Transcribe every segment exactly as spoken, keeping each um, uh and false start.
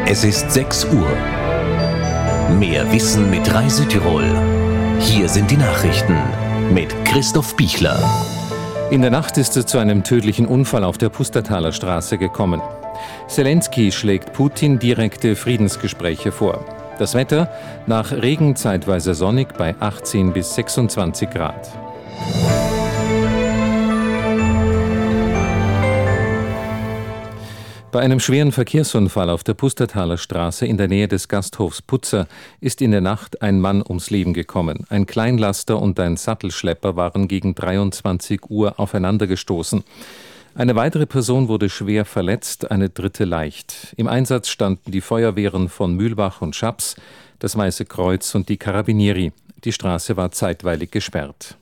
Es ist sechs Uhr. Mehr Wissen mit Rai Südtirol. Hier sind die Nachrichten mit Christoph Bichler. In der Nacht ist es zu einem tödlichen Unfall auf der Pustertaler Straße gekommen. Zelensky schlägt Putin direkte Friedensgespräche vor. Das Wetter: nach Regen zeitweise sonnig bei achtzehn bis sechsundzwanzig Grad. Bei einem schweren Verkehrsunfall auf der Pustertaler Straße in der Nähe des Gasthofs Putzer ist in der Nacht ein Mann ums Leben gekommen. Ein Kleinlaster und ein Sattelschlepper waren gegen dreiundzwanzig Uhr aufeinandergestoßen. Eine weitere Person wurde schwer verletzt, eine dritte leicht. Im Einsatz standen die Feuerwehren von Mühlbach und Schaps, das Weiße Kreuz und die Carabinieri. Die Straße war zeitweilig gesperrt.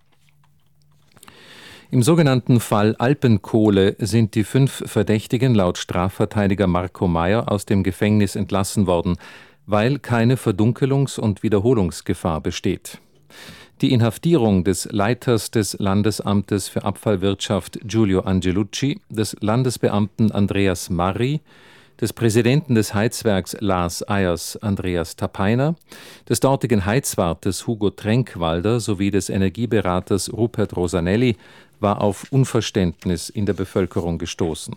Im sogenannten Fall Alpenkohle sind die fünf Verdächtigen laut Strafverteidiger Marco Meyer aus dem Gefängnis entlassen worden, weil keine Verdunkelungs- und Wiederholungsgefahr besteht. Die Inhaftierung des Leiters des Landesamtes für Abfallwirtschaft Giulio Angelucci, des Landesbeamten Andreas Marri, des Präsidenten des Heizwerks Lars Eyers Andreas Tapeiner, des dortigen Heizwartes Hugo Tränkwalder sowie des Energieberaters Rupert Rosanelli war auf Unverständnis in der Bevölkerung gestoßen.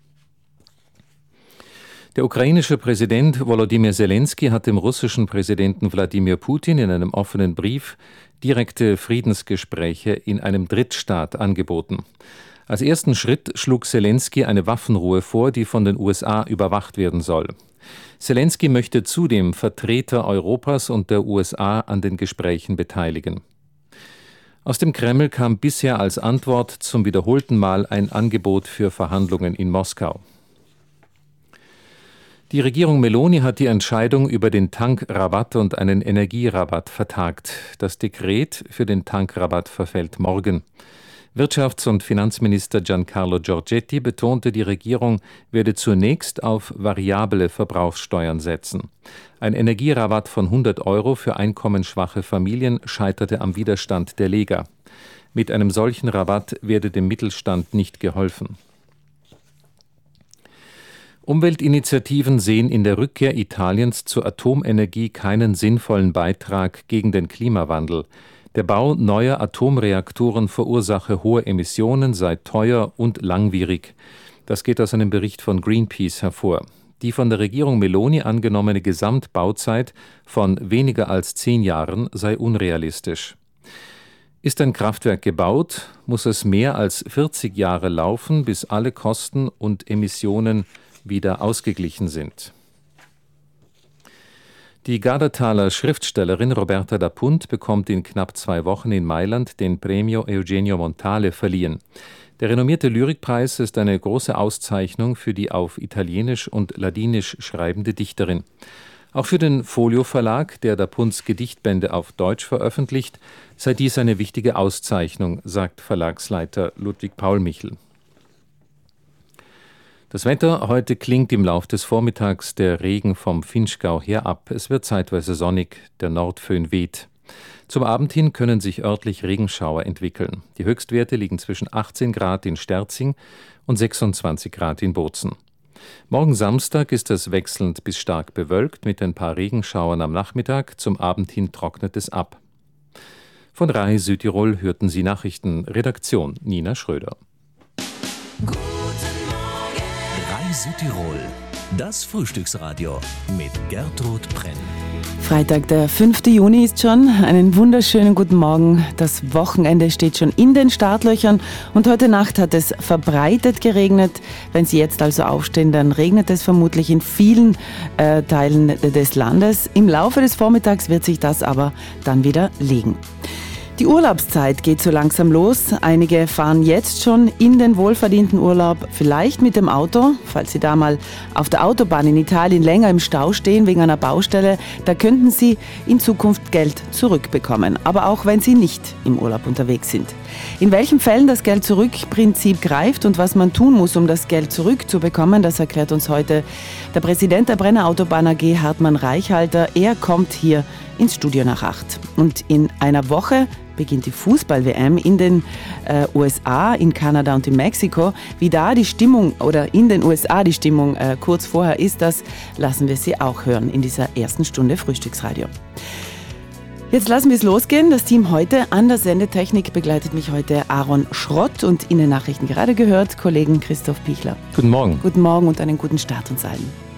Der ukrainische Präsident Volodymyr Zelensky hat dem russischen Präsidenten Wladimir Putin in einem offenen Brief direkte Friedensgespräche in einem Drittstaat angeboten. Als ersten Schritt schlug Zelensky eine Waffenruhe vor, die von den U S A überwacht werden soll. Zelensky möchte zudem Vertreter Europas und der U S A an den Gesprächen beteiligen. Aus dem Kreml kam bisher als Antwort zum wiederholten Mal ein Angebot für Verhandlungen in Moskau. Die Regierung Meloni hat die Entscheidung über den Tankrabatt und einen Energierabatt vertagt. Das Dekret für den Tankrabatt verfällt morgen. Wirtschafts- und Finanzminister Giancarlo Giorgetti betonte, die Regierung werde zunächst auf variable Verbrauchssteuern setzen. Ein Energierabatt von hundert Euro für einkommensschwache Familien scheiterte am Widerstand der Lega. Mit einem solchen Rabatt werde dem Mittelstand nicht geholfen. Umweltinitiativen sehen in der Rückkehr Italiens zur Atomenergie keinen sinnvollen Beitrag gegen den Klimawandel. Der Bau neuer Atomreaktoren verursache hohe Emissionen, sei teuer und langwierig. Das geht aus einem Bericht von Greenpeace hervor. Die von der Regierung Meloni angenommene Gesamtbauzeit von weniger als zehn Jahren sei unrealistisch. Ist ein Kraftwerk gebaut, muss es mehr als vierzig Jahre laufen, bis alle Kosten und Emissionen wieder ausgeglichen sind. Die Gardertaler Schriftstellerin Roberta D'Apunt bekommt in knapp zwei Wochen in Mailand den Premio Eugenio Montale verliehen. Der renommierte Lyrikpreis ist eine große Auszeichnung für die auf Italienisch und Ladinisch schreibende Dichterin. Auch für den Folio Verlag, der D'Apunts Gedichtbände auf Deutsch veröffentlicht, sei dies eine wichtige Auszeichnung, sagt Verlagsleiter Ludwig Paul Michel. Das Wetter: heute klingt im Lauf des Vormittags der Regen vom Vinschgau her ab. Es wird zeitweise sonnig, der Nordföhn weht. Zum Abend hin können sich örtlich Regenschauer entwickeln. Die Höchstwerte liegen zwischen achtzehn Grad in Sterzing und sechsundzwanzig Grad in Bozen. Morgen Samstag ist es wechselnd bis stark bewölkt mit ein paar Regenschauern am Nachmittag. Zum Abend hin trocknet es ab. Von Rai Südtirol hörten Sie Nachrichten. Redaktion Nina Schröder. Südtirol, das Frühstücksradio mit Gertrud Brenn. Freitag, der fünfte Juni ist schon. Einen wunderschönen guten Morgen. Das Wochenende steht schon in den Startlöchern und heute Nacht hat es verbreitet geregnet. Wenn Sie jetzt also aufstehen, dann regnet es vermutlich in vielen äh, Teilen des Landes. Im Laufe des Vormittags wird sich das aber dann wieder legen. Die Urlaubszeit geht so langsam los. Einige fahren jetzt schon in den wohlverdienten Urlaub, vielleicht mit dem Auto. Falls Sie da mal auf der Autobahn in Italien länger im Stau stehen wegen einer Baustelle, da könnten Sie in Zukunft Geld zurückbekommen. Aber auch wenn Sie nicht im Urlaub unterwegs sind. In welchen Fällen das Geld-Zurück-Prinzip greift und was man tun muss, um das Geld zurückzubekommen, das erklärt uns heute der Präsident der Brenner Autobahn A G, Hartmann Reichhalter. Er kommt hier ins Studio nach acht. Und in einer Woche beginnt die Fußball-W M in den äh, U S A, in Kanada und in Mexiko. Wie da die Stimmung oder in den U S A die Stimmung äh, kurz vorher ist, das lassen wir Sie auch hören in dieser ersten Stunde Frühstücksradio. Jetzt lassen wir es losgehen. Das Team heute an der Sendetechnik begleitet mich heute Aaron Schrott und in den Nachrichten gerade gehört, Kollegen Christoph Pichler. Guten Morgen. Guten Morgen und einen guten Start uns allen.